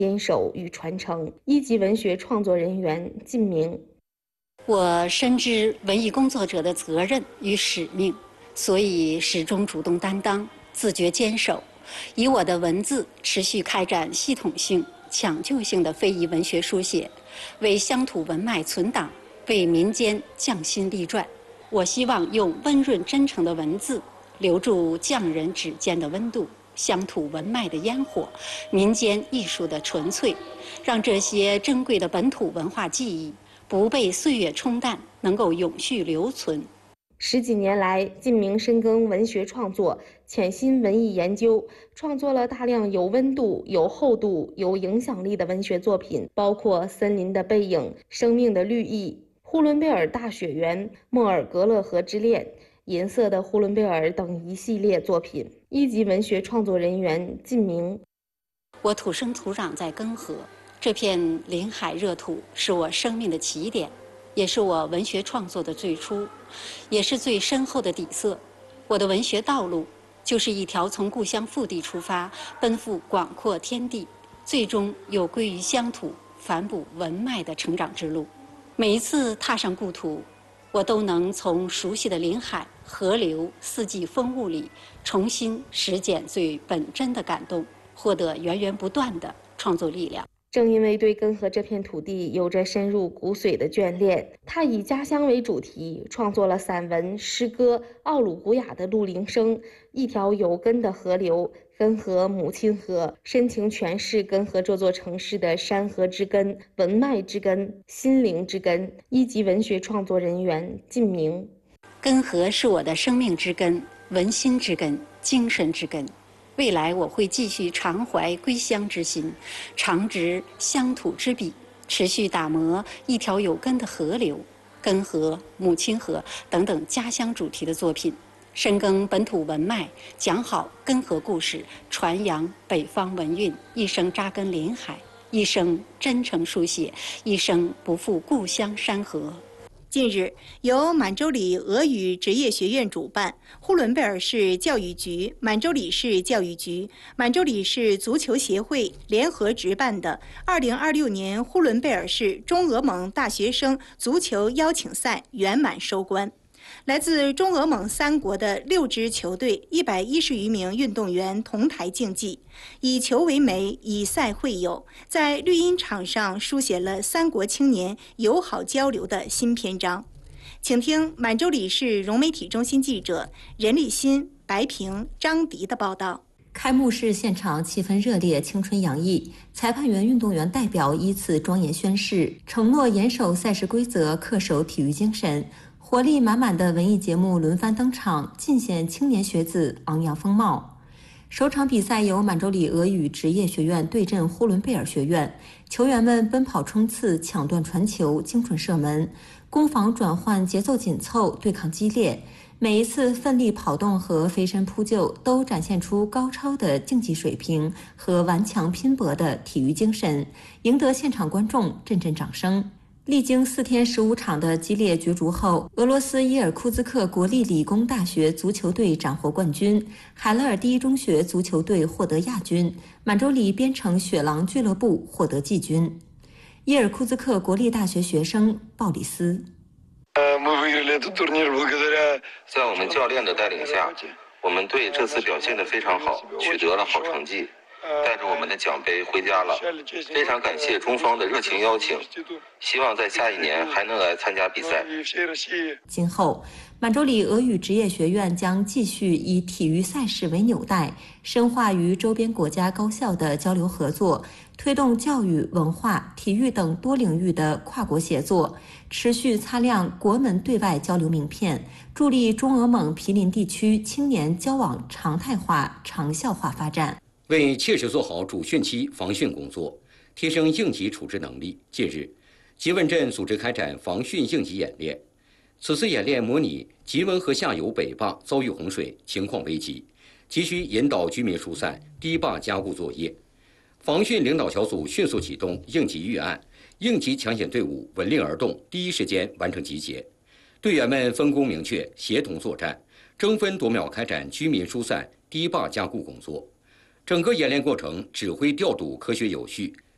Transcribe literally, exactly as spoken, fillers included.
坚守与传承。一级文学创作人员靳明： 我深知文艺工作者的责任与使命，所以始终主动担当，自觉坚守，以我的文字持续开展系统性、抢救性的非遗文学书写，为乡土文脉存档，为民间匠心立传。我希望用温润真诚的文字，留住匠人指尖的温度，乡土文脉的烟火，民间艺术的纯粹，让这些珍贵的本土文化记忆不被岁月冲淡，能够永续留存。 十几年来，靳明深耕文学创作，潜心文艺研究，创作了大量有温度、有厚度、有影响力的文学作品，包括《森林的背影》、《生命的绿意》、呼伦贝尔大雪原、莫尔格勒河之恋、银色的呼伦贝尔等一系列作品。一级文学创作人员靳明： 我土生土长在根河，这片临海热土是我生命的起点，也是我文学创作的最初，也是最深厚的底色。我的文学道路就是一条从故乡腹地出发，奔赴广阔天地，最终又归于乡土，反哺文脉的成长之路。每一次踏上故土，我都能从熟悉的临海、河流、四季风物里重新拾捡最本真的感动，获得源源不断的创作力量。 正因为对根河这片土地有着深入骨髓的眷恋，他以家乡为主题，创作了散文、诗歌《奥鲁古雅的鹿铃声》、一条有根的河流、根河母亲河，深情诠释根河这座城市的山河之根、文脉之根、心灵之根。一级文学创作人员靳明： 根河是我的生命之根、文心之根、精神之根。未来我会继续常怀归乡之心，常执乡土之笔，持续打磨一条有根的河流、根河、母亲河等等家乡主题的作品，深耕本土文脉，讲好根河故事，传扬北方文韵，一生扎根临海，一生真诚书写，一生不负故乡山河。 近日，由满洲里俄语职业学院主办，呼伦贝尔市教育局、满洲里市教育局、满洲里市足球协会联合执办的二零二六年呼伦贝尔市中俄蒙大学生足球邀请赛圆满收官。来自中俄蒙三国的六支球队，一百一十余名运动员同台竞技，以球为媒，以赛会友，在绿茵场上书写了三国青年友好交流的新篇章。请听满洲里市融媒体中心记者任立新、白平、张迪的报道。 开幕式现场气氛热烈，青春洋溢。裁判员、运动员代表依次庄严宣誓，承诺严守赛事规则，恪守体育精神。活力满满的文艺节目轮番登场，尽显青年学子昂扬风貌。首场比赛由满洲里俄语职业学院对阵呼伦贝尔学院，球员们奔跑冲刺、抢断传球、精准射门，攻防转换节奏紧凑，对抗激烈。每一次奋力跑动和飞身扑救，都展现出高超的竞技水平和顽强拼搏的体育精神，赢得现场观众阵阵掌声。历经四天十五场的激烈角逐后，俄罗斯伊尔库兹克国立理工大学足球队斩获冠军，海勒尔第一中学足球队获得亚军，满洲里边城雪狼俱乐部获得季军。伊尔库兹克国立大学学生鲍里斯： 在我们教练的带领下，我们队这次表现得非常好，取得了好成绩，带着我们的奖杯回家了。非常感谢中方的热情邀请，希望在下一年还能来参加比赛。 今后满洲里俄语职业学院将继续以体育赛事为纽带，深化与周边国家高校的交流合作，推动教育、文化、体育等多领域的跨国协作，持续擦亮国门对外交流名片，助力中俄蒙毗邻地区青年交往常态化、长效化发展。 为切实做好主汛期防汛工作，提升应急处置能力，近日，吉文镇组织开展防汛应急演练。此次演练模拟吉文河下游北坝遭遇洪水，情况危急，急需引导居民疏散、堤坝加固作业。防汛领导小组迅速启动应急预案，应急抢险队伍闻令而动，第一时间完成集结。队员们分工明确，协同作战，争分夺秒开展居民疏散、堤坝加固工作。整个演练过程指挥调度科学有序，